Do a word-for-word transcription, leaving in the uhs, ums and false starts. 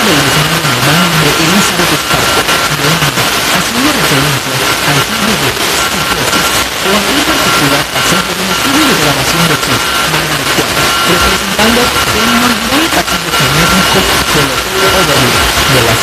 del diseño normal de Elizabeth Spark de Londres, haciendo referencia al filme de Steve Jobs, o aquel particular pasaje del estudio de grabación de Chess, Margaret Qualley, representando el inolvidable pasillo geométrico del Hotel Overlook de la